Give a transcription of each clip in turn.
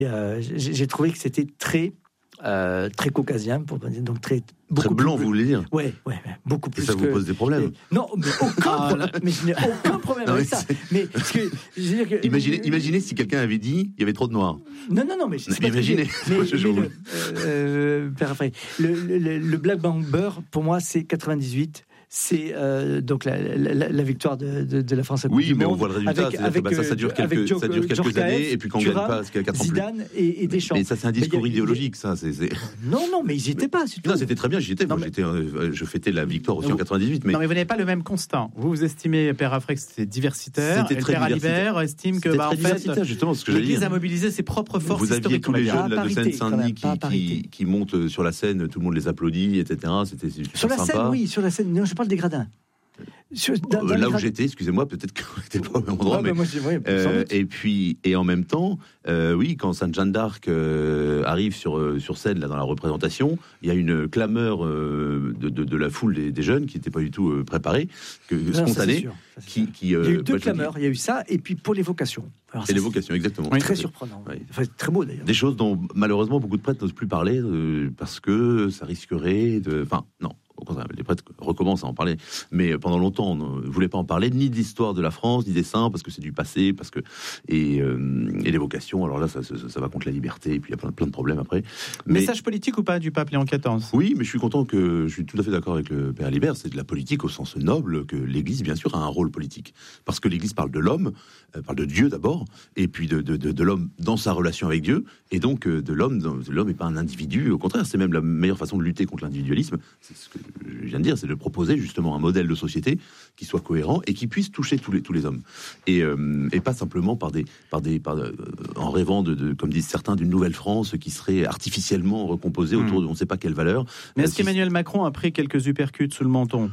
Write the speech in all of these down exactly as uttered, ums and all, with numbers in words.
Euh, j'ai, j'ai trouvé que c'était très, euh, très caucasien, pour dire, donc très, très blanc, plus, vous voulez dire? Ouais, ouais, ouais, beaucoup plus. Et ça que, vous pose des problèmes? Et, non, mais aucun ah, problème. Mais je n'ai aucun problème non, avec ça. Mais parce que, je veux dire que, imaginez, imaginez si quelqu'un avait dit il y avait trop de noirs. Non, non, non, mais c'est imaginez. Mais, mais, mais le, euh, le, le, le, le Black Bomber, pour moi, c'est quatre-vingt-dix-huit. C'est euh, donc la, la, la victoire de, de, de la France à Coupe oui, du mais Monde. on voit le résultat. Avec, avec, bah, ça, ça dure quelques, Joe, ça dure quelques Joe années, Kaef, et puis quand on ne gagne pas, c'est quatre ans plus. Zidane et, et Deschamps. Mais ça, c'est un discours mais, idéologique, ça. C'est, c'est... Non, non, mais ils n'y étaient pas. C'est tout. Non, c'était très bien. J'y étais. Non, moi, mais... j'étais, euh, je fêtais la victoire aussi vous... en quatre-vingt-dix-huit. Mais... Non, mais vous n'avez pas le même constat. Vous, vous estimez, Père Afrek, c'était diversitaire. C'était et très Père Alibert estime que, bah, en fait, justement, ce que l'Église a mobilisé ses propres forces vous aviez historiques. tous les jeunes de Seine-Saint-Denis qui, qui montent sur la scène, tout le monde les applaudit, et cetera. C'était sur la scène, oui, sur la scène. Non, je parle des gradins. Sur, dans, dans là où j'étais, excusez-moi, peut-être qu'on n'était pas au même endroit, ouais, mais, bah moi, ouais, euh, et puis et en même temps, euh, oui, quand Sainte Jeanne d'Arc euh, arrive sur euh, sur scène là dans la représentation, il y a une clameur euh, de, de de la foule des, des jeunes qui n'étaient pas du tout euh, préparés, que non, spontanés, ça, sûr, ça, qui, qui euh, il y a eu deux bah, clameurs, il y a eu ça et puis pour l'évocation. Alors, et l'évocation, exactement. Oui, très surprenant, oui. Enfin, très beau d'ailleurs. Des choses dont malheureusement beaucoup de prêtres n'osent plus parler euh, parce que ça risquerait de, enfin non. Au contraire, les prêtres recommencent à en parler. Mais pendant longtemps, on ne voulait pas en parler, ni de l'histoire de la France, ni des saints, parce que c'est du passé, parce que et, euh, et l'évocation. Alors là, ça, ça, ça va contre la liberté, et puis il y a plein, plein de problèmes après. Mais... Message politique ou pas du pape Léon quatorze? Oui, mais je suis content que je suis tout à fait d'accord avec le Père Alibert. C'est de la politique au sens noble que l'Église, bien sûr, a un rôle politique, parce que l'Église parle de l'homme, euh, parle de Dieu d'abord, et puis de, de, de, de l'homme dans sa relation avec Dieu, et donc euh, de l'homme. De l'homme n'est pas un individu. Au contraire, c'est même la meilleure façon de lutter contre l'individualisme. C'est ce que je viens de dire, c'est de proposer justement un modèle de société qui soit cohérent et qui puisse toucher tous les tous les hommes et euh, et pas simplement par des par des par, euh, en rêvant de, de comme disent certains d'une nouvelle France qui serait artificiellement recomposée mmh. autour de on ne sait pas quelle valeur. Mais est-ce euh, qu'Emmanuel si... Macron a pris quelques uppercuts sous le menton?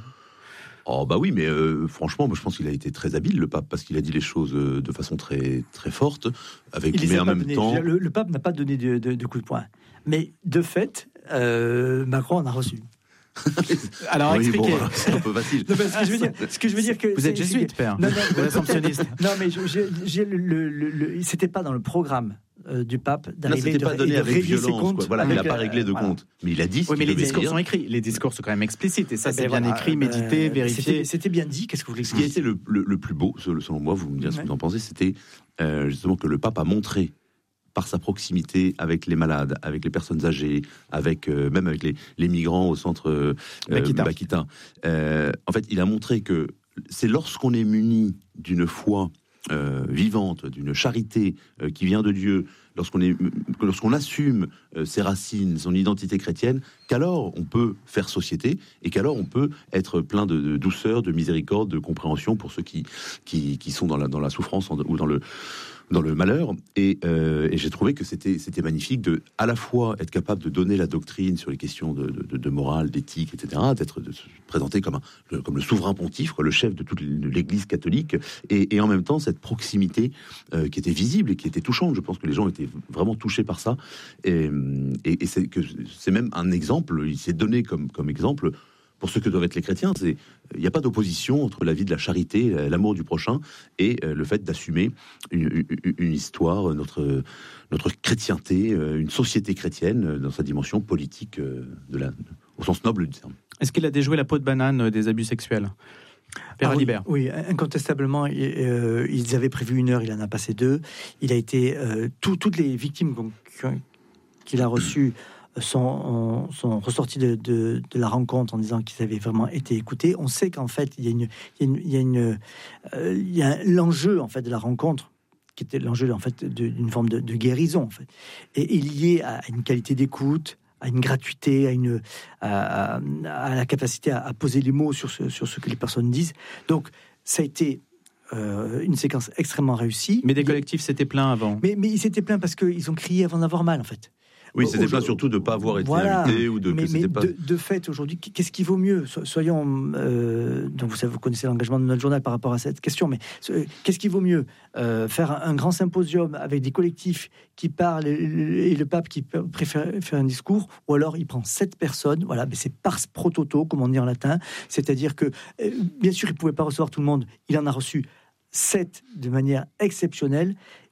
Oh bah oui, mais euh, franchement, moi je pense qu'il a été très habile, le pape, parce qu'il a dit les choses euh, de façon très très forte, avec mais en même donné. temps. Le, le pape n'a pas donné de, de, de coup de poing, mais de fait, euh, Macron en a reçu. Alors oui, expliquez. Bon, c'est un peu facile. Non, ce que je veux dire, ce que je veux dire que vous êtes jésuite, père. Non, non, vous êtes assomptionniste. Non, mais je, je, j'ai le, le, le, c'était pas dans le programme euh, du pape d'arriver non, c'était de, pas donné et de avec régler violence, ses comptes. Quoi. Voilà, il n'a pas réglé de voilà. compte, mais il a dit. Ce oui, mais les discours dire. sont écrits. Les discours sont quand même explicites, et ça, c'est ben bien voilà, écrit, médité, euh, vérifié. C'était, c'était bien dit. Qu'est-ce que vous voulez Ce qui a été le, le, le plus beau, selon moi, vous me direz ce que vous en pensez, c'était euh, justement que le pape a montré par sa proximité avec les malades, avec les personnes âgées, avec euh, même avec les, les migrants au centre euh, Bakita. Bakita. Euh, en fait, il a montré que c'est lorsqu'on est muni d'une foi euh, vivante, d'une charité euh, qui vient de Dieu, lorsqu'on est, lorsqu'on assume euh, ses racines, son identité chrétienne, qu'alors on peut faire société et qu'alors on peut être plein de, de douceur, de miséricorde, de compréhension pour ceux qui qui, qui sont dans la dans la souffrance ou dans le dans le malheur, et, euh, et j'ai trouvé que c'était c'était magnifique de à la fois être capable de donner la doctrine sur les questions de, de, de morale, d'éthique, et cetera, d'être de se présenter comme un le, comme le souverain pontife, quoi, le chef de toute l'Église catholique, et, et en même temps cette proximité euh, qui était visible et qui était touchante. Je pense que les gens étaient vraiment touchés par ça, et, et, et c'est que c'est même un exemple. Il s'est donné comme comme exemple. Pour ce que doivent être les chrétiens, c'est il n'y a pas d'opposition entre la vie de la charité, l'amour du prochain, et le fait d'assumer une, une, une histoire, notre notre chrétienté, une société chrétienne dans sa dimension politique de la, au sens noble du terme. Est-ce qu'il a déjoué la peau de banane des abus sexuels? Père ah, Alibert. Oui, oui, incontestablement, euh, ils avaient prévu une heure, il en a passé deux. Il a été euh, tout, toutes les victimes qu'il a reçues. Sont, sont ressortis de, de, de la rencontre en disant qu'ils avaient vraiment été écoutés. On sait qu'en fait, il y a, une, il y a, une, il y a, une, euh, il y a l'enjeu en fait de la rencontre, qui était l'enjeu en fait d'une forme de, de guérison en fait, et, et lié à une qualité d'écoute, à une gratuité, à une à, à la capacité à, à poser les mots sur ce, sur ce que les personnes disent. Donc, ça a été Euh, une séquence extrêmement réussie. Mais des collectifs s'étaient plaints avant. Mais, mais ils s'étaient plaints parce qu'ils ont crié avant d'avoir mal, en fait. Oui, c'était pas surtout de ne pas avoir été voilà. invité ou de. Mais, que mais pas... de, de fait, aujourd'hui, qu'est-ce qui vaut mieux? Soyons. Euh, donc, vous savez, vous connaissez l'engagement de notre journal par rapport à cette question, mais euh, qu'est-ce qui vaut mieux? euh, Faire un, un grand symposium avec des collectifs qui parlent et, et le pape qui préfère faire un discours, ou alors il prend sept personnes, voilà, mais c'est pars pro toto, comme on dit en latin, c'est-à-dire que, euh, bien sûr, il ne pouvait pas recevoir tout le monde, il en a reçu sept de manière exceptionnelle.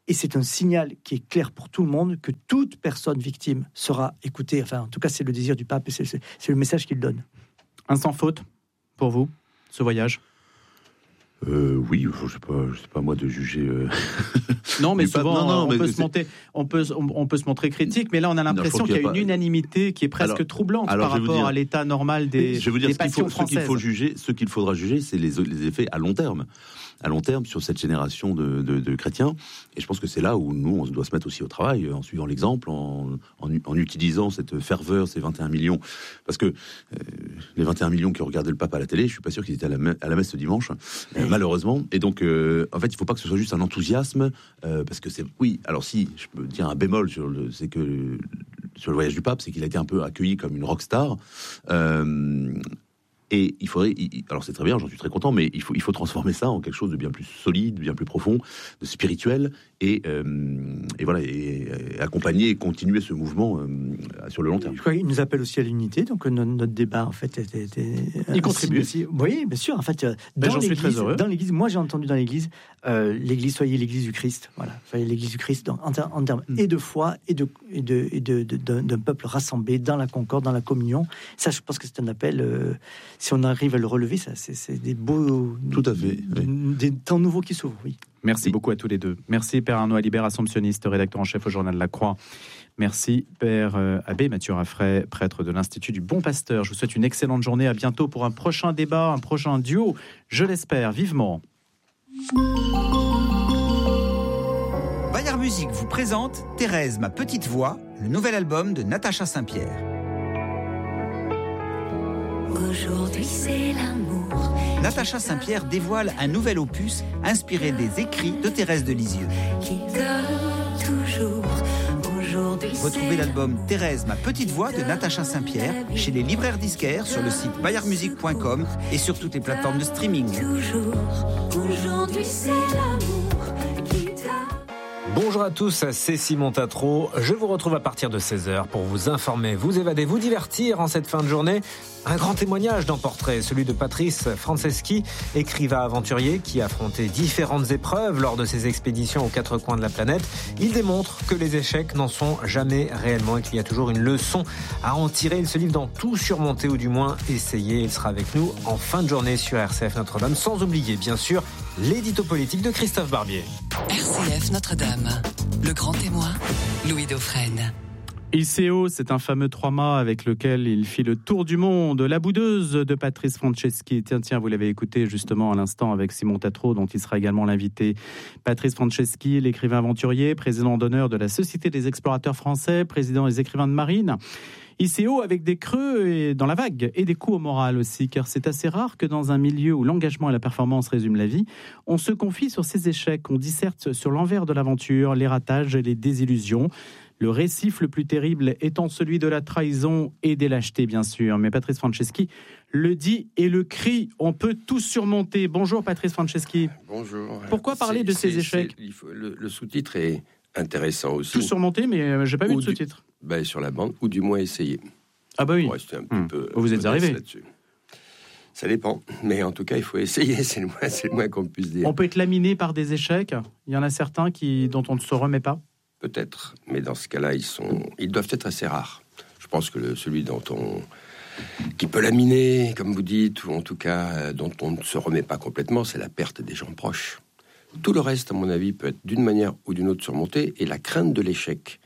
Et c'est un signal qui est clair pour tout le monde, que toute personne victime sera écoutée. Enfin, en tout cas, c'est le désir du pape et c'est, c'est, c'est le message qu'il donne. Un sans faute pour vous, ce voyage ? Euh, oui, je sais pas, je sais pas moi de juger. Euh... Non, mais du souvent pape. Non, non, on, mais peut c'est... se monter, on peut, on, on peut se montrer critique, mais là on a l'impression non, qu'il y a, qu'il y a une pas... unanimité qui est presque alors, troublante alors, par rapport dire, à l'état normal des, je veux dire, des ce qu'il passions faut, françaises. Ce qu'il faut juger, ce qu'il faudra juger, c'est les, les effets à long terme. À long terme sur cette génération de, de, de chrétiens. Et je pense que c'est là où nous, on doit se mettre aussi au travail, en suivant l'exemple, en, en, en utilisant cette ferveur, ces vingt et un millions. Parce que euh, les vingt et un millions qui ont regardé le pape à la télé, je suis pas sûr qu'ils étaient à la, me- à la messe ce dimanche, euh, malheureusement. Et donc, euh, en fait, il faut pas que ce soit juste un enthousiasme, euh, parce que c'est... Oui, alors si, je peux dire un bémol, sur le, c'est que sur le voyage du pape, c'est qu'il a été un peu accueilli comme une rockstar. Euh, Et il faudrait, alors c'est très bien, j'en suis très content, mais il faut, il faut transformer ça en quelque chose de bien plus solide, bien plus profond, de spirituel, et, euh, et voilà, et, et accompagner et continuer ce mouvement euh, sur le long terme. Je crois qu'il nous appelle aussi à l'unité, donc notre, notre débat en fait était, était il contribue aussi. Oui, bien sûr. En fait, dans ben, j'en suis très heureux. Dans l'église, moi j'ai entendu dans l'église, euh, l'église soyez l'église du Christ, voilà, soyez l'église du Christ dans, en, ter- en termes mm. et de foi et de et de et de, de, de d'un peuple rassemblé dans la concorde, dans la communion. Ça, je pense que c'est un appel. Euh, si on arrive à le relever, ça, c'est, c'est des beaux... Tout à fait. Des, oui. des temps nouveaux qui s'ouvrent, oui. Merci oui. beaucoup à tous les deux. Merci Père Arnaud Alibert, assomptionniste, rédacteur en chef au Journal de la Croix. Merci Père euh, Abbé Mathieu Raffray, prêtre de l'Institut du Bon Pasteur. Je vous souhaite une excellente journée. À bientôt pour un prochain débat, un prochain duo. Je l'espère vivement. Bayard Musique vous présente Thérèse, ma petite voix, le nouvel album de Natacha Saint-Pierre. Aujourd'hui c'est l'amour. Natacha Saint-Pierre dévoile un nouvel opus inspiré des écrits de Thérèse de Lisieux. Qui donne toujours. Aujourd'hui retrouvez l'album Thérèse, ma petite voix de Natacha Saint-Pierre chez les libraires disquaires, sur le site bayard musique point com et sur toutes les plateformes de streaming. Toujours. Aujourd'hui c'est l'amour qui t'a... Bonjour à tous, c'est Simon Tatro. Je vous retrouve à partir de seize heures pour vous informer, vous évader, vous divertir en cette fin de journée. Un grand témoignage dans Portrait, celui de Patrice Franceschi, écrivain aventurier qui a affronté différentes épreuves lors de ses expéditions aux quatre coins de la planète. Il démontre que les échecs n'en sont jamais réellement et qu'il y a toujours une leçon à en tirer. Il se livre dans tout surmonter ou du moins essayer. Il sera avec nous en fin de journée sur R C F Notre-Dame, sans oublier bien sûr l'édito politique de Christophe Barbier. R C F Notre-Dame, le grand témoin, Louis Dauphren. I C O, c'est un fameux trois-mâts avec lequel il fit le tour du monde. La boudeuse de Patrice Franceschi. Tiens, tiens, vous l'avez écouté justement à l'instant avec Simon Tatro, dont il sera également l'invité. Patrice Franceschi, l'écrivain aventurier, président d'honneur de la Société des explorateurs français, président des écrivains de marine. I C O avec des creux et dans la vague et des coups au moral aussi, car c'est assez rare que dans un milieu où l'engagement et la performance résument la vie, on se confie sur ses échecs, on disserte sur l'envers de l'aventure, les ratages et les désillusions. Le récif le plus terrible étant celui de la trahison et des lâchetés, bien sûr. Mais Patrice Franceschi le dit et le crie, on peut tout surmonter. Bonjour Patrice Franceschi. Bonjour. Pourquoi parler c'est, de ces c'est, échecs c'est, il faut, le, le sous-titre est intéressant aussi. Tout surmonter, mais euh, j'ai pas vu de sous-titre. Du, ben, sur la bande, ou du moins essayer. Ah bah oui. Un petit hum. peu, vous êtes arrivé là-dessus. Ça dépend, mais en tout cas, il faut essayer, c'est le moins, c'est le moins qu'on puisse dire. On peut être laminé par des échecs. Il y en a certains qui, dont on ne se remet pas. Peut-être, mais dans ce cas-là, ils sont, ils doivent être assez rares. Je pense que le, celui dont on, qui peut laminer, comme vous dites, ou en tout cas dont on ne se remet pas complètement, c'est la perte des gens proches. Tout le reste, à mon avis, peut être d'une manière ou d'une autre surmonté, et la crainte de l'échec,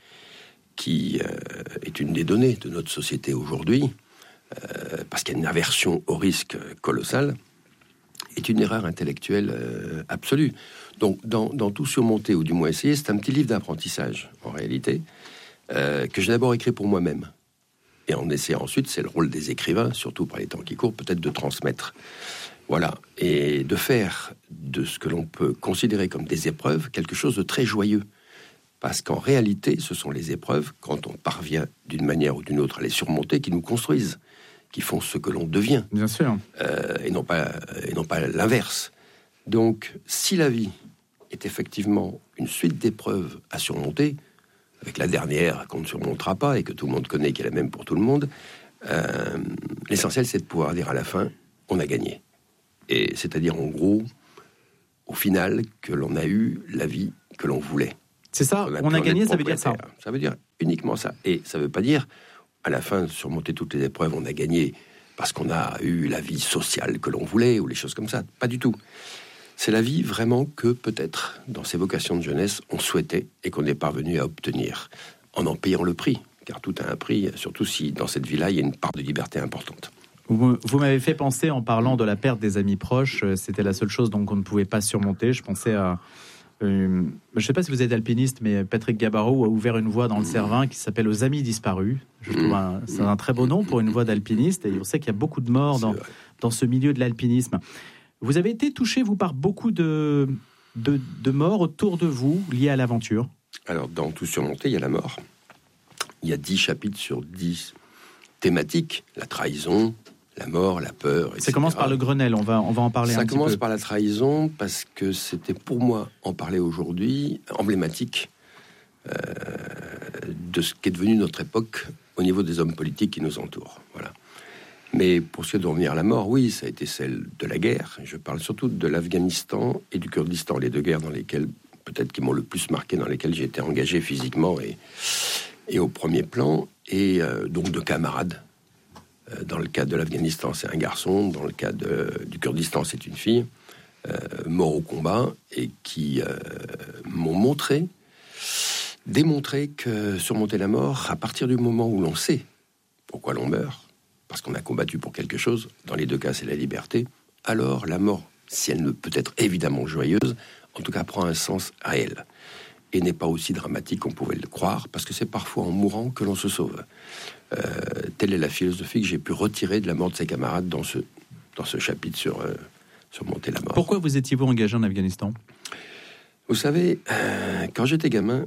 qui euh, est une des données de notre société aujourd'hui, euh, parce qu'il y a une aversion au risque colossale, est une erreur intellectuelle euh, absolue. Donc, dans, dans tout surmonter, ou du moins essayer, c'est un petit livre d'apprentissage, en réalité, euh, que j'ai d'abord écrit pour moi-même. Et en essayant ensuite, c'est le rôle des écrivains, surtout par les temps qui courent, peut-être de transmettre. Voilà. Et de faire de ce que l'on peut considérer comme des épreuves, quelque chose de très joyeux. Parce qu'en réalité, ce sont les épreuves, quand on parvient d'une manière ou d'une autre à les surmonter, qui nous construisent, qui font ce que l'on devient. Bien sûr. Euh, et non pas, et non pas l'inverse. Donc, si la vie est effectivement une suite d'épreuves à surmonter, avec la dernière qu'on ne surmontera pas et que tout le monde connaît, qui est la même pour tout le monde, euh, l'essentiel, c'est de pouvoir dire à la fin, on a gagné. Et c'est-à-dire, en gros, au final, que l'on a eu la vie que l'on voulait. C'est ça, On a on pu a en gagné, être ça veut dire ça. propriétaire. Ça veut dire uniquement ça. Et ça ne veut pas dire, à la fin, surmonter toutes les épreuves, on a gagné parce qu'on a eu la vie sociale que l'on voulait, ou les choses comme ça. Pas du tout. C'est la vie vraiment que, peut-être, dans ces vocations de jeunesse, on souhaitait et qu'on est parvenu à obtenir, en en payant le prix. Car tout a un prix, surtout si, dans cette vie-là, il y a une part de liberté importante. Vous, vous m'avez fait penser, en parlant de la perte des amis proches, euh, c'était la seule chose donc on ne pouvait pas surmonter. Je pensais à... Euh, je ne sais pas si vous êtes alpiniste, mais Patrick Gabarreau a ouvert une voie dans le Cervin qui s'appelle Aux Amis Disparus. Je trouve un, c'est un très beau nom pour une voie d'alpiniste, et on sait qu'il y a beaucoup de morts dans, dans ce milieu de l'alpinisme. Vous avez été touché, vous, par beaucoup de, de, de morts autour de vous liées à l'aventure. Alors, dans Tout surmonter, il y a la mort. Il y a dix chapitres sur dix thématiques. La trahison, la mort, la peur, et cetera. Ça commence par le Grenelle, on va, on va en parler Ça un petit peu. commence par la trahison parce que c'était pour moi, en parler aujourd'hui, emblématique euh, de ce qu'est devenu notre époque au niveau des hommes politiques qui nous entourent. Voilà. Mais pour ce qui est de revenir à la mort, oui, ça a été celle de la guerre. Je parle surtout de l'Afghanistan et du Kurdistan, les deux guerres dans lesquelles, peut-être qui m'ont le plus marqué, dans lesquelles j'ai été engagé physiquement et, et au premier plan, et euh, donc de camarades. Dans le cas de l'Afghanistan, c'est un garçon. Dans le cas de, du Kurdistan, c'est une fille, euh, mort au combat, et qui euh, m'ont montré, démontré que surmonter la mort, à partir du moment où l'on sait pourquoi l'on meurt, parce qu'on a combattu pour quelque chose, dans les deux cas, c'est la liberté, alors la mort, si elle ne peut être évidemment joyeuse, en tout cas prend un sens réel. Et n'est pas aussi dramatique qu'on pouvait le croire, parce que c'est parfois en mourant que l'on se sauve. Euh, telle est la philosophie que j'ai pu retirer de la mort de ses camarades dans ce, dans ce chapitre sur, euh, surmonter la mort. Pourquoi vous étiez-vous engagé en Afghanistan ? Vous savez, euh, quand j'étais gamin,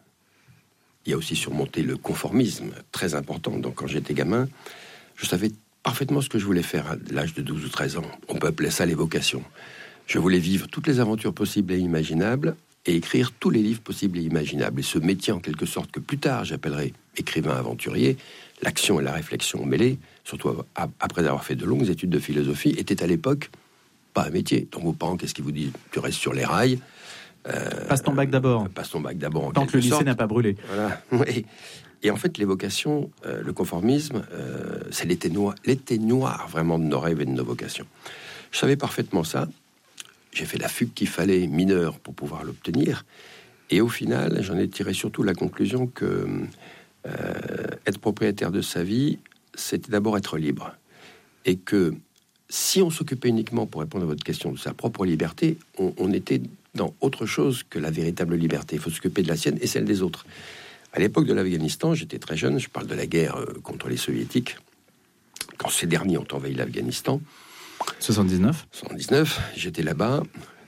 il y a aussi surmonté le conformisme, très important. Donc quand j'étais gamin, je savais parfaitement ce que je voulais faire à l'âge de douze ou treize ans. On peut appeler ça les vocations. Je voulais vivre toutes les aventures possibles et imaginables, et écrire tous les livres possibles et imaginables. Et ce métier, en quelque sorte, que plus tard j'appellerai écrivain aventurier, l'action et la réflexion mêlées, surtout après avoir fait de longues études de philosophie, était à l'époque pas un métier. Donc vos parents, qu'est-ce qu'ils vous disent ? Tu restes sur les rails. Euh, passe ton bac d'abord. Passe ton bac d'abord, en tant que le lycée sorte. n'a pas brûlé. Voilà. Et, et en fait, les vocations, euh, le conformisme, euh, c'est l'été noir, l'été noir vraiment de nos rêves et de nos vocations. Je savais parfaitement ça. J'ai fait la fugue qu'il fallait, mineure, pour pouvoir l'obtenir. Et au final, j'en ai tiré surtout la conclusion que euh, être propriétaire de sa vie, c'était d'abord être libre. Et que si on s'occupait uniquement, pour répondre à votre question, de sa propre liberté, on, on était dans autre chose que la véritable liberté. Il faut s'occuper de la sienne et celle des autres. À l'époque de l'Afghanistan, j'étais très jeune, je parle de la guerre contre les soviétiques, quand ces derniers ont envahi l'Afghanistan. soixante-dix-neuf soixante-dix-neuf, j'étais là-bas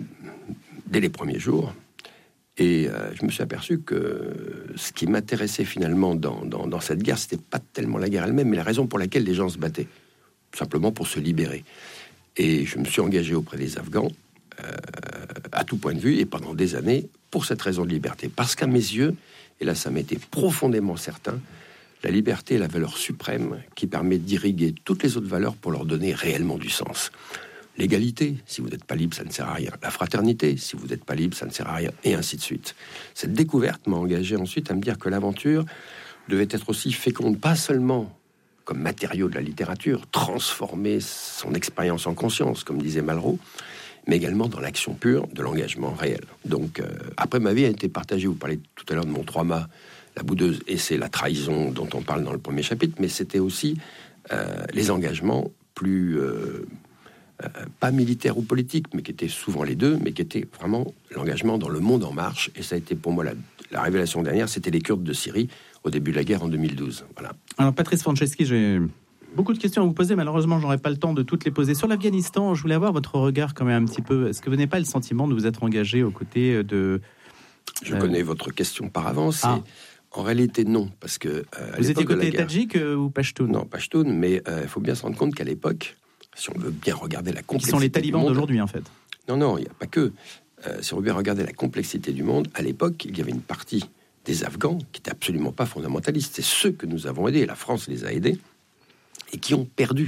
dès les premiers jours, et euh, je me suis aperçu que ce qui m'intéressait finalement dans, dans, dans cette guerre, c'était pas tellement la guerre elle-même, mais la raison pour laquelle les gens se battaient, tout simplement pour se libérer. Et je me suis engagé auprès des Afghans, euh, à tout point de vue, et pendant des années, pour cette raison de liberté. Parce qu'à mes yeux, et là ça m'était profondément certain, la liberté est la valeur suprême qui permet d'irriguer toutes les autres valeurs pour leur donner réellement du sens. L'égalité, si vous n'êtes pas libre, ça ne sert à rien. La fraternité, si vous n'êtes pas libre, ça ne sert à rien, et ainsi de suite. Cette découverte m'a engagé ensuite à me dire que l'aventure devait être aussi féconde, pas seulement comme matériau de la littérature, transformer son expérience en conscience, comme disait Malraux, mais également dans l'action pure de l'engagement réel. Donc, euh, après, ma vie a été partagée. Vous parlez tout à l'heure de mon trois mâts, la boudeuse, et c'est la trahison dont on parle dans le premier chapitre, mais c'était aussi euh, les engagements plus, euh, euh, pas militaires ou politiques, mais qui étaient souvent les deux, mais qui étaient vraiment l'engagement dans le monde en marche, et ça a été pour moi la, la révélation dernière, c'était les Kurdes de Syrie, au début de la guerre en deux mille douze. Voilà. Alors, Patrice Franceschi, j'ai beaucoup de questions à vous poser, malheureusement, j'aurais pas le temps de toutes les poser. Sur l'Afghanistan, je voulais avoir votre regard quand même un petit peu. Est-ce que vous n'avez pas le sentiment de vous être engagé aux côtés de... Je euh... connais votre question par avance, ah. et en réalité, non, parce que... Euh, Vous étiez côté guerre... tadjik euh, ou pachtoun ? Non, pachtoun, mais il euh, faut bien se rendre compte qu'à l'époque, si on veut bien regarder la complexité... Qui sont les talibans monde, d'aujourd'hui, en fait. Non, non, il n'y a pas que. Euh, si on veut bien regarder la complexité du monde, à l'époque, il y avait une partie des Afghans qui n'étaient absolument pas fondamentalistes. C'est ceux que nous avons aidés, la France les a aidés, et qui ont perdu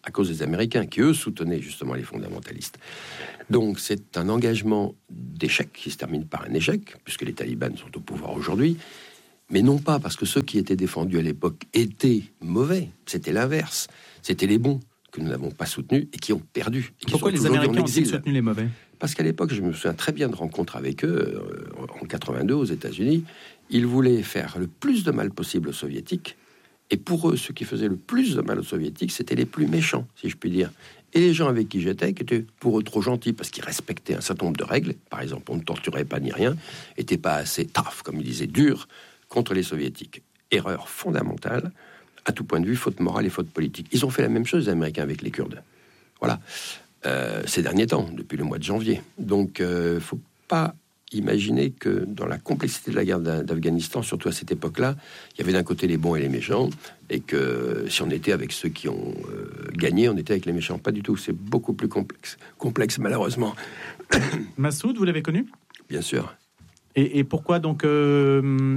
à cause des Américains, qui eux soutenaient justement les fondamentalistes. Donc c'est un engagement d'échec qui se termine par un échec, puisque les talibans sont au pouvoir aujourd'hui, mais non pas parce que ceux qui étaient défendus à l'époque étaient mauvais, c'était l'inverse, c'était les bons que nous n'avons pas soutenus et qui ont perdu. Et qui Pourquoi sont les aujourd'hui en Américains ont exil. soutenu les mauvais? Parce qu'à l'époque, je me souviens très bien de rencontres avec eux, euh, en quatre-vingt-deux aux États-Unis. Ils voulaient faire le plus de mal possible aux Soviétiques. Et pour eux, ceux qui faisaient le plus de mal aux Soviétiques, c'était les plus méchants, si je puis dire. Et les gens avec qui j'étais, qui étaient pour eux trop gentils, parce qu'ils respectaient un certain nombre de règles, par exemple, on ne torturait pas ni rien, n'étaient pas assez tough, comme ils disaient, durs, contre les Soviétiques. Erreur fondamentale, à tout point de vue, faute morale et faute politique. Ils ont fait la même chose, les Américains, avec les Kurdes. Voilà. Euh, ces derniers temps, depuis le mois de janvier. Donc, il euh, ne faut pas imaginer que dans la complexité de la guerre d'Afghanistan, surtout à cette époque-là, il y avait d'un côté les bons et les méchants, et que si on était avec ceux qui ont euh, gagné, on était avec les méchants. Pas du tout, c'est beaucoup plus complexe, complexe malheureusement. Massoud, vous l'avez connu? Bien sûr. Et, et pourquoi donc euh,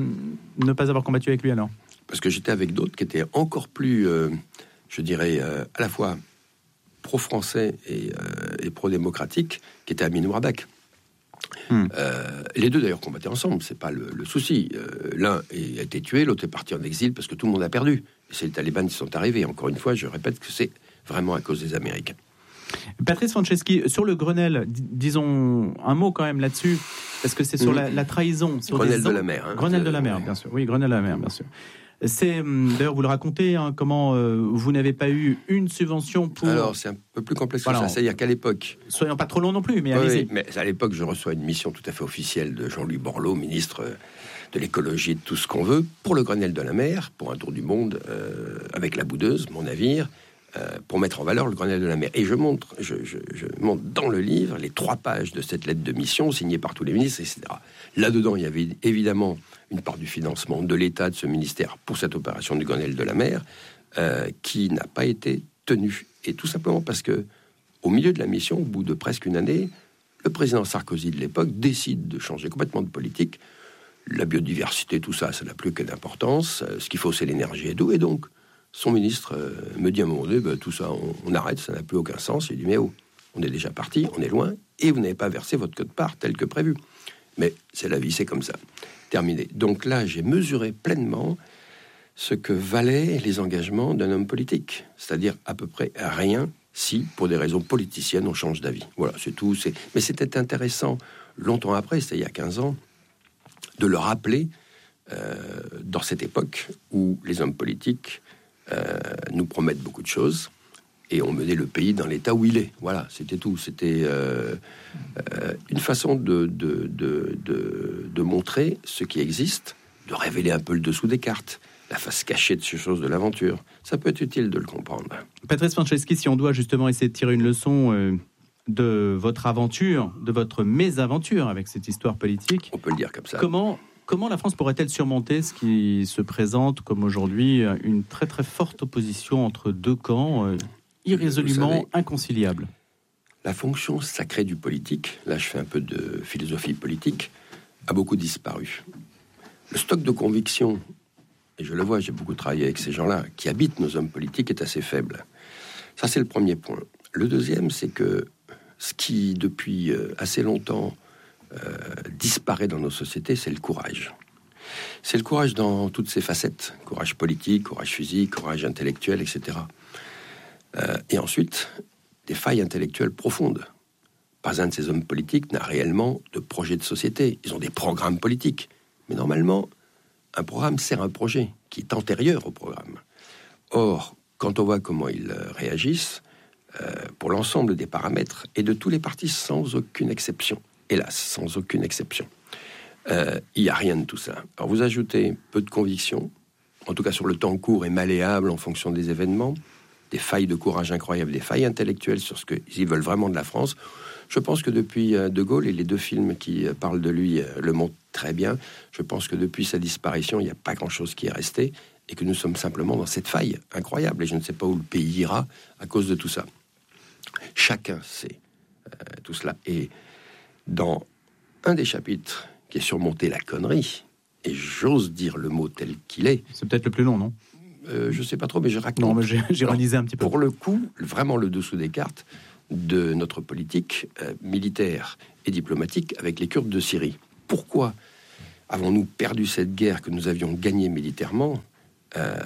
ne pas avoir combattu avec lui alors? Parce que j'étais avec d'autres qui étaient encore plus, euh, je dirais, euh, à la fois pro-français et, euh, et pro-démocratique, qui étaient Amin Wardak. Hmm. Euh, les deux d'ailleurs combattaient ensemble, c'est pas le, le souci. Euh, l'un a été tué, l'autre est parti en exil parce que tout le monde a perdu. Et c'est les talibans qui sont arrivés. Encore une fois, je répète que c'est vraiment à cause des Américains. Patrice Franceschi, sur le Grenelle, dis- disons un mot quand même là-dessus, parce que c'est sur mmh. la, la trahison. Sur Grenelle des... de la mer. Hein, Grenelle de la mer, bien sûr. Oui, Grenelle de la mer, bien sûr. C'est, d'ailleurs, vous le racontez, hein, comment euh, vous n'avez pas eu une subvention pour... Alors, c'est un peu plus complexe voilà, que ça. C'est-à-dire qu'à l'époque... Soyons pas trop longs non plus, mais oui, allez-y. Mais à l'époque, je reçois une mission tout à fait officielle de Jean-Louis Borloo, ministre de l'écologie et de tout ce qu'on veut, pour le Grenelle de la mer, pour un tour du monde euh, avec la Boudeuse, mon navire, euh, pour mettre en valeur le Grenelle de la mer. Et je montre, je, je, je montre dans le livre les trois pages de cette lettre de mission signée par tous les ministres, et cetera. Là-dedans, il y avait évidemment une part du financement de l'État, de ce ministère, pour cette opération du Grenelle de la mer, euh, qui n'a pas été tenue. Et tout simplement parce que, au milieu de la mission, au bout de presque une année, le président Sarkozy de l'époque décide de changer complètement de politique. La biodiversité, tout ça, ça n'a plus que d'importance. Ce qu'il faut, c'est l'énergie et d'eau. Et donc, son ministre euh, me dit à un moment donné, bah, tout ça, on, on arrête, ça n'a plus aucun sens. Il dit, mais oh, on est déjà parti, on est loin, et vous n'avez pas versé votre quote-part tel que prévu. Mais c'est la vie, c'est comme ça. Terminé. Donc là, j'ai mesuré pleinement ce que valaient les engagements d'un homme politique. C'est-à-dire à peu près rien si, pour des raisons politiciennes, on change d'avis. Voilà, c'est tout. C'est... Mais c'était intéressant, longtemps après, c'était il y a quinze ans, de le rappeler euh, dans cette époque où les hommes politiques euh, nous promettent beaucoup de choses et ont mené le pays dans l'état où il est. Voilà, c'était tout. C'était euh, euh, une façon de, de, de, de, de montrer ce qui existe, de révéler un peu le dessous des cartes, la face cachée de ces choses de l'aventure. Ça peut être utile de le comprendre. Patrice Franceschi, si on doit justement essayer de tirer une leçon euh, de votre aventure, de votre mésaventure avec cette histoire politique, on peut le dire comme ça. Comment, comment la France pourrait-elle surmonter ce qui se présente comme aujourd'hui une très très forte opposition entre deux camps euh, irrésolument savez, inconciliables? La fonction sacrée du politique, là je fais un peu de philosophie politique, a beaucoup disparu. Le stock de convictions, et je le vois, j'ai beaucoup travaillé avec ces gens-là, qui habitent nos hommes politiques, est assez faible. Ça, c'est le premier point. Le deuxième, c'est que ce qui, depuis assez longtemps, euh, disparaît dans nos sociétés, c'est le courage. C'est le courage dans toutes ses facettes. Courage politique, courage physique, courage intellectuel, et cetera. Euh, et ensuite, des failles intellectuelles profondes. Pas un de ces hommes politiques n'a réellement de projet de société. Ils ont des programmes politiques. Mais normalement, un programme sert un projet qui est antérieur au programme. Or, quand on voit comment ils réagissent, euh, pour l'ensemble des paramètres, et de tous les partis sans aucune exception, hélas, sans aucune exception, euh, il n'y a rien de tout ça. Alors vous ajoutez peu de conviction, en tout cas sur le temps court et malléable en fonction des événements, des failles de courage incroyables, des failles intellectuelles sur ce qu'ils veulent vraiment de la France. Je pense que depuis De Gaulle, et les deux films qui parlent de lui le montrent très bien, je pense que depuis sa disparition, il n'y a pas grand-chose qui est resté, et que nous sommes simplement dans cette faille incroyable, et je ne sais pas où le pays ira à cause de tout ça. Chacun sait euh, tout cela. Et dans un des chapitres qui est surmonté la connerie, et j'ose dire le mot tel qu'il est... C'est peut-être le plus long, non ? euh, je sais pas trop, mais je raconte. Non, mais j'ai, j'ai réalisé un petit peu. Pour le coup, vraiment le dessous des cartes de notre politique euh, militaire et diplomatique avec les Kurdes de Syrie. Pourquoi avons-nous perdu cette guerre que nous avions gagnée militairement euh,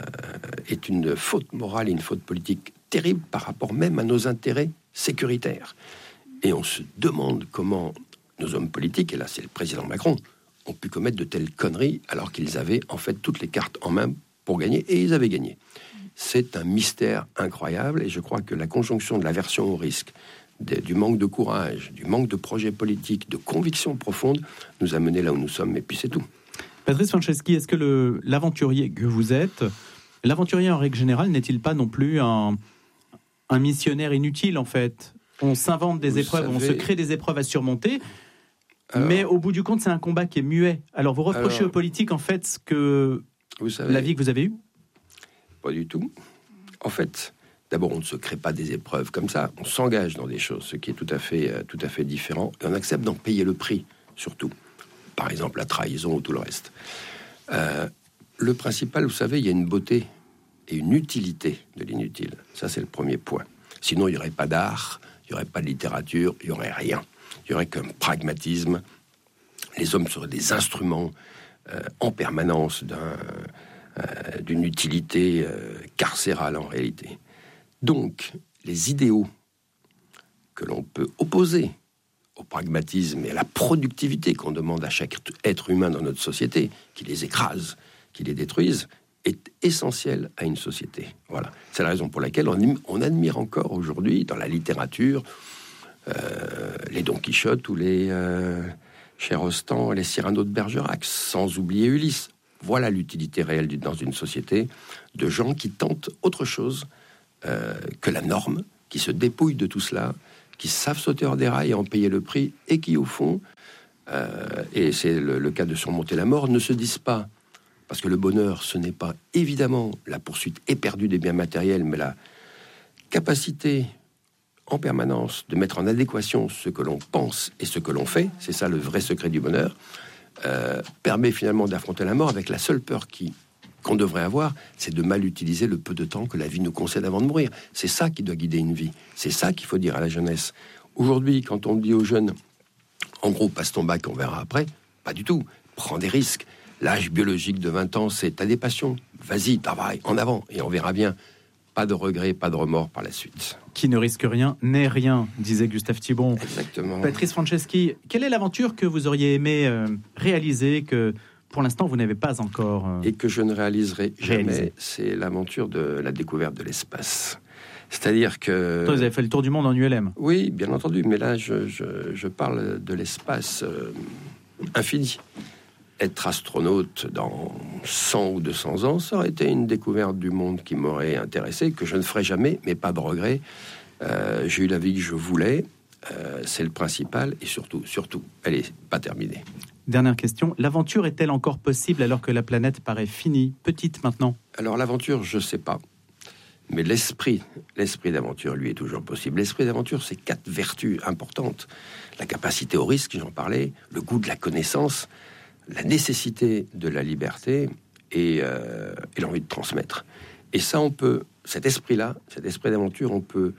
est une faute morale et une faute politique terrible par rapport même à nos intérêts sécuritaires. Et on se demande comment nos hommes politiques, et là c'est le président Macron, ont pu commettre de telles conneries alors qu'ils avaient en fait toutes les cartes en main pour gagner, et ils avaient gagné. C'est un mystère incroyable, et je crois que la conjonction de l'aversion au risque, de, du manque de courage, du manque de projet politique, de conviction profonde, nous a menés là où nous sommes, et puis c'est tout. Patrice Franceschi, est-ce que le, l'aventurier que vous êtes, l'aventurier en règle générale, n'est-il pas non plus un, un missionnaire inutile en fait ? On s'invente des Vous épreuves, savez, on se crée des épreuves à surmonter, alors, mais au bout du compte, c'est un combat qui est muet. Alors vous reprochez alors, aux politiques en fait ce que vous savez, la vie que vous avez eue ? Pas du tout. En fait, d'abord, on ne se crée pas des épreuves comme ça. On s'engage dans des choses, ce qui est tout à fait, euh, tout à fait différent. Et on accepte d'en payer le prix, surtout. Par exemple, la trahison ou tout le reste. Euh, le principal, vous savez, il y a une beauté et une utilité de l'inutile. Ça, c'est le premier point. Sinon, il n'y aurait pas d'art, il n'y aurait pas de littérature, il n'y aurait rien. Il n'y aurait qu'un pragmatisme. Les hommes seraient des instruments euh, en permanence d'un... Euh, d'une utilité euh, carcérale en réalité. Donc, les idéaux que l'on peut opposer au pragmatisme et à la productivité qu'on demande à chaque être humain dans notre société, qui les écrase, qui les détruise, est essentiel à une société. Voilà. C'est la raison pour laquelle on, on admire encore aujourd'hui, dans la littérature, euh, les Don Quichotte ou les euh, Cher-Rostand, les Cyrano de Bergerac, sans oublier Ulysse. Voilà l'utilité réelle dans une société de gens qui tentent autre chose euh, que la norme, qui se dépouillent de tout cela, qui savent sauter hors des rails et en payer le prix, et qui, au fond, euh, et c'est le, le cas de surmonter la mort, ne se disent pas, parce que le bonheur, ce n'est pas évidemment la poursuite éperdue des biens matériels, mais la capacité en permanence de mettre en adéquation ce que l'on pense et ce que l'on fait, c'est ça le vrai secret du bonheur. Euh, permet finalement d'affronter la mort avec la seule peur qui, qu'on devrait avoir, c'est de mal utiliser le peu de temps que la vie nous concède avant de mourir. C'est ça qui doit guider une vie. C'est ça qu'il faut dire à la jeunesse. Aujourd'hui, quand on dit aux jeunes, en gros, passe ton bac, on verra après, pas du tout. Prends des risques. L'âge biologique de vingt ans, c'est t'as des passions. Vas-y, travaille, en avant, et on verra bien. Pas de regrets, pas de remords par la suite. Qui ne risque rien n'est rien, disait Gustave Thibon. Exactement. Patrice Franceschi, quelle est l'aventure que vous auriez aimé euh, réaliser, que pour l'instant vous n'avez pas encore euh, et que je ne réaliserai jamais, réalisé. C'est l'aventure de la découverte de l'espace. C'est-à-dire que... Toi, vous avez fait le tour du monde en U L M. Oui, bien entendu, mais là, je, je, je parle de l'espace euh, infini. Être astronaute dans cent ou deux cents ans, ça aurait été une découverte du monde qui m'aurait intéressé, que je ne ferai jamais, mais pas de regret. Euh, j'ai eu la vie que je voulais, euh, c'est le principal, et surtout, surtout, elle n'est pas terminée. Dernière question, l'aventure est-elle encore possible alors que la planète paraît finie, petite maintenant ? Alors l'aventure, je ne sais pas. Mais l'esprit, l'esprit d'aventure, lui, est toujours possible. L'esprit d'aventure, c'est quatre vertus importantes. La capacité au risque, j'en parlais, le goût de la connaissance, la nécessité de la liberté et, euh, et l'envie de transmettre. Et ça, on peut, cet esprit-là, cet esprit d'aventure, on peut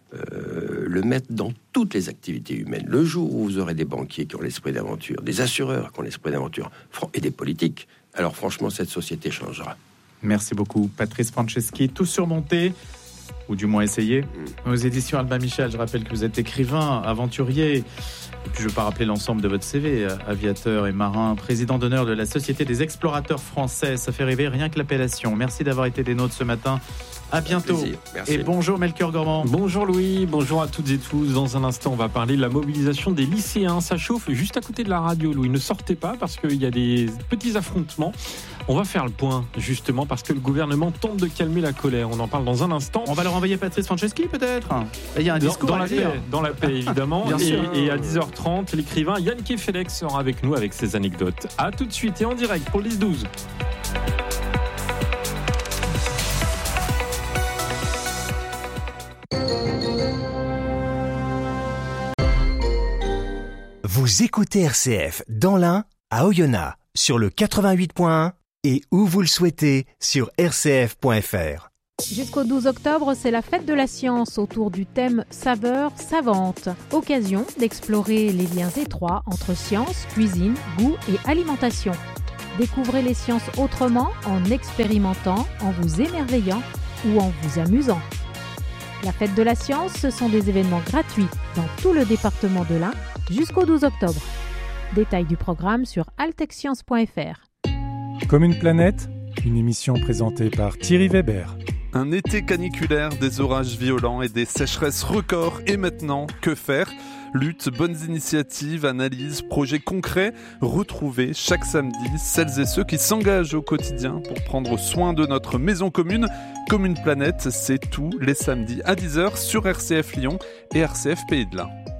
euh, le mettre dans toutes les activités humaines. Le jour où vous aurez des banquiers qui ont l'esprit d'aventure, des assureurs qui ont l'esprit d'aventure, et des politiques, alors franchement, cette société changera. Merci beaucoup, Patrice Franceschi. Tout surmonté, ou du moins essayé, mmh. aux éditions Albin Michel. Je rappelle que vous êtes écrivain, aventurier. Et puis je ne vais pas rappeler l'ensemble de votre C V, aviateur et marin, président d'honneur de la Société des explorateurs français. Ça fait rêver rien que l'appellation. Merci d'avoir été des nôtres ce matin. À bientôt. Et bonjour Melchior Gormand. Bonjour Louis, bonjour à toutes et tous. Dans un instant, on va parler de la mobilisation des lycéens. Ça chauffe juste à côté de la radio, Louis. Ne sortez pas parce qu'il y a des petits affrontements. On va faire le point, justement, parce que le gouvernement tente de calmer la colère. On en parle dans un instant. On va leur envoyer Patrice Franceschi, peut-être ? Il y a un discours dans, à la dire. Paix, dans la paix, évidemment. Bien et, sûr. et à dix heures trente, l'écrivain Yann Kefelec sera avec nous avec ses anecdotes. À tout de suite et en direct pour le dix douze. Vous écoutez R C F dans l'Ain, à Oyonnax, sur le quatre-vingt-huit point un et où vous le souhaitez sur r c f point f r. Jusqu'au douze octobre, c'est la fête de la science autour du thème saveurs savantes. Occasion d'explorer les liens étroits entre science, cuisine, goût et alimentation. Découvrez les sciences autrement en expérimentant, en vous émerveillant ou en vous amusant. La fête de la science, ce sont des événements gratuits dans tout le département de l'Ain jusqu'au douze octobre. Détails du programme sur altexscience point f r. Comme une planète, une émission présentée par Thierry Weber. Un été caniculaire, des orages violents et des sécheresses records. Et maintenant, que faire ? Lutte, bonnes initiatives, analyses, projets concrets. Retrouvez chaque samedi celles et ceux qui s'engagent au quotidien pour prendre soin de notre maison commune. Comme une planète, c'est tous les samedis à dix heures sur R C F Lyon et R C F Pays de l'Ain.